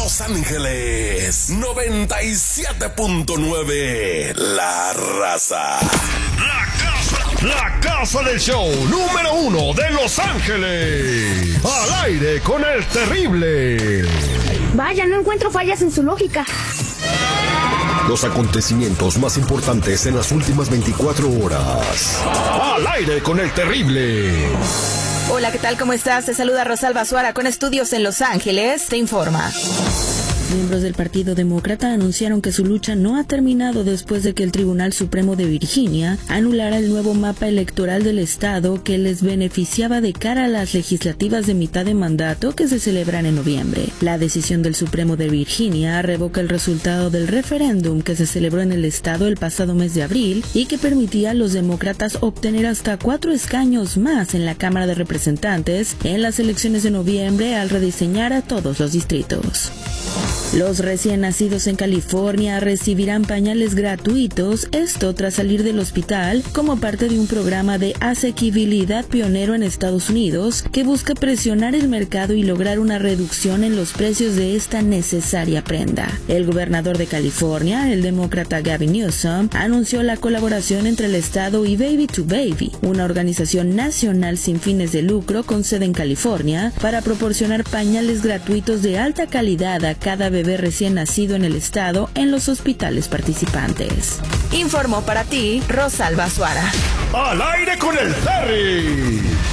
Los Ángeles 97.9. La Raza. La casa del show número 1 de Los Ángeles. Al aire con el terrible. Vaya, no encuentro fallas en su lógica. Los acontecimientos más importantes en las últimas 24 horas. Al aire con el terrible. Hola, ¿qué tal? ¿Cómo estás? Te saluda Rosalba Suara con estudios en Los Ángeles. Te informa. Miembros del Partido Demócrata anunciaron que su lucha no ha terminado después de que el Tribunal Supremo de Virginia anulara el nuevo mapa electoral del estado que les beneficiaba de cara a las legislativas de mitad de mandato que se celebran en noviembre. La decisión del Supremo de Virginia revoca el resultado del referéndum que se celebró en el estado el pasado mes de abril y que permitía a los demócratas obtener hasta 4 escaños más en la Cámara de Representantes en las elecciones de noviembre al rediseñar a todos los distritos. Los recién nacidos en California recibirán pañales gratuitos, esto tras salir del hospital como parte de un programa de asequibilidad pionero en Estados Unidos que busca presionar el mercado y lograr una reducción en los precios de esta necesaria prenda. El gobernador de California, el demócrata Gavin Newsom, anunció la colaboración entre el estado y Baby to Baby, una organización nacional sin fines de lucro con sede en California, para proporcionar pañales gratuitos de alta calidad a cada bebé recién nacido en el estado en los hospitales participantes. Informó para ti Rosalba Suara. Al aire con el Terry.